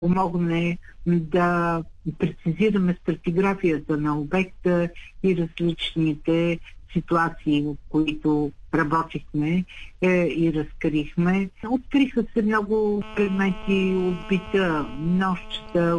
помогне да прецизираме стратиграфията на обекта и различните ситуации, в които работихме и разкрихме. Откриха се много предмети от бита, нощчета,